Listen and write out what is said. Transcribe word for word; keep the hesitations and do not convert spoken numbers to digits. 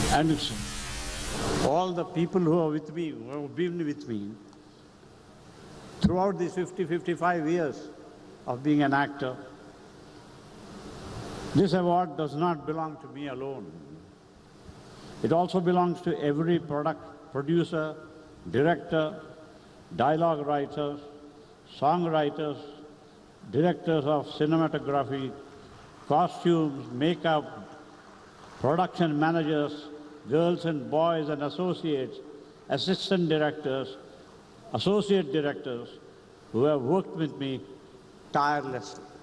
And it's all the people who are with me, who have been with me, throughout these fifty, fifty-five years of being an actor. This award does not belong to me alone. It also belongs to every product, producer, director, dialogue writers, songwriters, directors of cinematography, costumes, makeup, production managers, girls and boys and associates, assistant directors, associate directors who have worked with me tirelessly.